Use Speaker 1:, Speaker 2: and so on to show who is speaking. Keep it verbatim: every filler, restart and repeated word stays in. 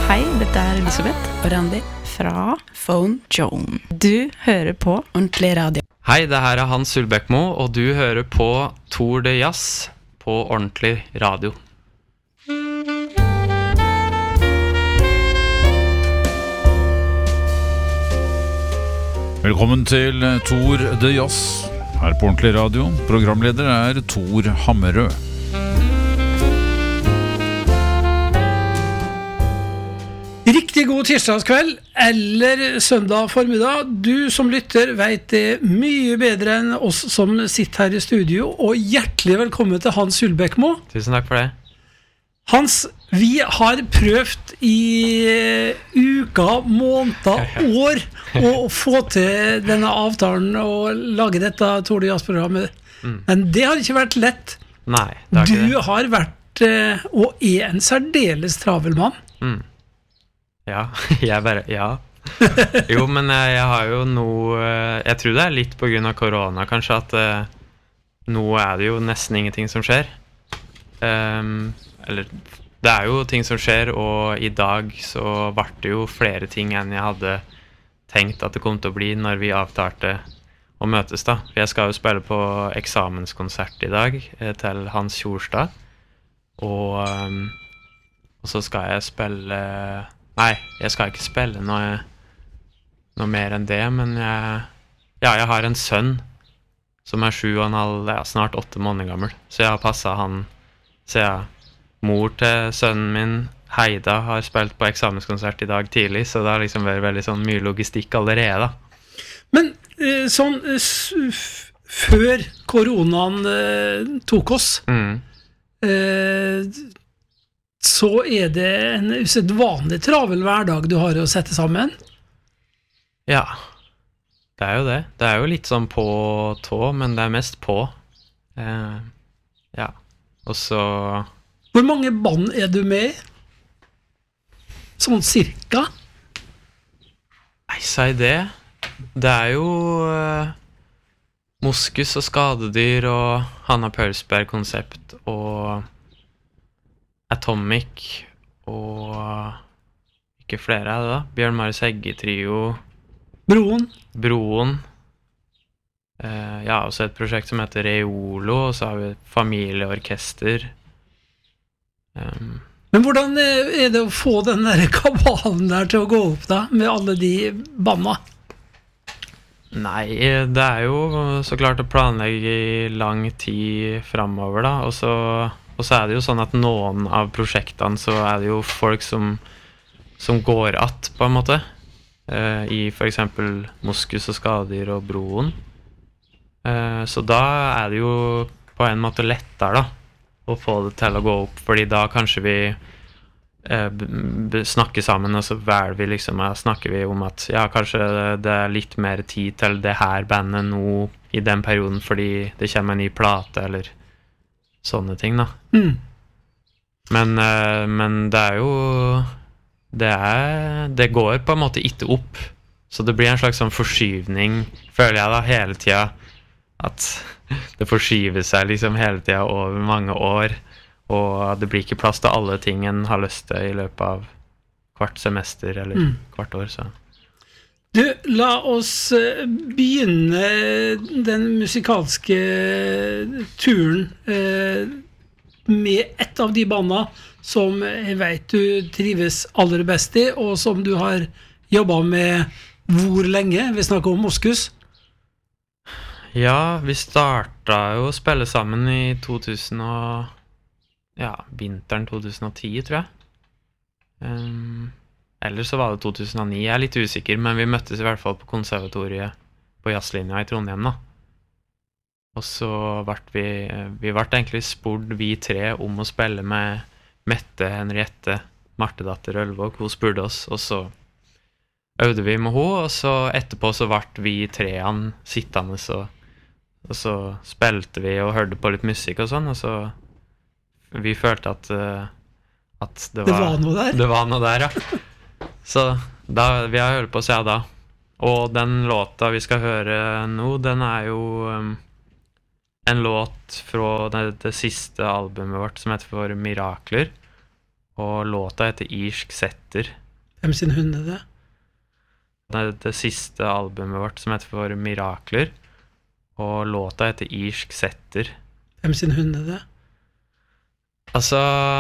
Speaker 1: Hei, dette er Elisabeth
Speaker 2: og Randi
Speaker 1: fra
Speaker 2: Phone Joan.
Speaker 1: Du hører på
Speaker 2: Ordentlig radio.
Speaker 3: Hei, det her er Hans Sulbekmo, og du hører på Tour de Jazz på Ordentlig radio.
Speaker 4: Velkommen til Tour de Jazz her på Ordentlig radio. Programleder er Tor Hammerød.
Speaker 5: Riktig god tirsdagskveld eller søndag formiddag. Du som lytter vet det mye bedre enn oss som sitter her i studio, og hjertelig velkommen til Hans Sulbekmo.
Speaker 3: Tusen takk for det.
Speaker 5: Hans, vi har prøvd i uker, måneder, år å få til denne avtalen og lage dette Tour de Jazz-programmet. Mm. Men det har ikke vært lett.
Speaker 3: Nei, det har ikke
Speaker 5: Du
Speaker 3: det.
Speaker 5: har vært og er en særdeles travel mann.
Speaker 3: Mm. Ja, jeg bare, ja. Jo, men jeg, jeg har jo noe, jeg tror det er litt på grunn av korona, kanskje, at uh, nå er det jo nesten ingenting som skjer. Um, eller, det er jo ting som skjer, og i dag så ble det jo flere ting enn jeg hadde tenkt at det kom til å bli når vi avtalte å møtes da. For jeg skal jo spille på eksamenskonsert i dag eh, til Hans Kjorstad, og, um, og så skal jeg spille... Nei, jeg skal ikke spille noe, noe mer enn det, men jeg, ja, jeg har en sønn som er sju og en halv, ja, snart åtte måneder gammel, så jeg har passet han, så jeg, mor til sønnen min, Heida, har spilt på eksamenskonsert i dag tidlig, så det har liksom vært veldig sånn mye logistikk allerede da.
Speaker 5: Men eh, sånn eh, s- før koronaen eh, tok oss,
Speaker 3: Mm.
Speaker 5: eh, så er det en usedvanlig travel hverdag du har å sette sammen.
Speaker 3: Ja, det er jo det. Det er jo litt sånn på tå, men det er mest på. Eh, ja, og så...
Speaker 5: Hvor mange band er du med i? Sånn cirka?
Speaker 3: Nei, si det. Det er jo uh, Moskus og Skadedyr og Hanna Paulsberg-konsept og Atomic og ikke flere er det da. Bjørn Marius Hegge-trio,
Speaker 5: Broen?
Speaker 3: Broen. Uh, ja, og så et prosjekt som heter Reolo, og så har vi et familieorkester. Um,
Speaker 5: Men hvordan eh, er det å få den der kabalen der til å gå opp da, med alle de banda?
Speaker 3: Nei, det er jo så klart å planlegge i lang tid fremover da, og så, og så er det jo sånn at noen av prosjektene så er det jo folk som, som går att på en måte, eh, i for eksempel Moskus og Skadedyr og Broen. Eh, så da er det jo på en måte lettere da, å få det til å gå opp, fordi da kanskje vi eh, b- b- snakker sammen, og så velger vi liksom, ja, snakker vi om at ja, kanskje det er litt mer tid til det her bandet nå i den perioden, fordi det kommer en ny plate, eller sånne ting da.
Speaker 5: Mm.
Speaker 3: Men, eh, men det er jo, det er, det går på en måte ikke opp, så det blir en slags sånn forskyvning, føler jeg da, hele tiden, at det forskyver seg liksom hele tiden over mange år, og det blir ikke plass til alle ting en har lyst til i løpet av hvert semester eller
Speaker 5: Mm.
Speaker 3: hvert år, så.
Speaker 5: Du, la oss eh, begynne den musikalske turen eh, med et av de banda som jeg vet du trives aller best i, og som du har jobbet med hvor lenge? Vi snakker om Moskus.
Speaker 3: Ja, vi startet jo å spille sammen i to tusen og, ja, vinteren to tusen og ti, tror jeg. Um, eller så var det to tusen og ni, jeg er litt usikker, men vi møttes i hvert fall på konservatoriet på jazzlinja i Trondheim da. Og så ble vi, vi ble egentlig spurt vi tre om å spille med Mette, Henriette, Martedatter Ølvåg. Hun spurte oss, og så øvde vi med henne, og så etterpå så ble vi treene sittende, så, og så spilte vi og hørte på litt musikk og sånn, og så vi følte at, uh, at det, var,
Speaker 5: Det var noe der.
Speaker 3: det var noe der, ja. Så da, vi har hørt på siden da. Og den låta vi skal høre nå, den er jo um, en låt fra det, det siste albumet vårt som heter for Mirakler. Og låta heter Irsk Setter.
Speaker 5: Hvem sin hund er det?
Speaker 3: Det er det siste albumet vårt som heter For Mirakler. Og låta heter Irsk Setter.
Speaker 5: Hvem sin hund er det?
Speaker 3: Altså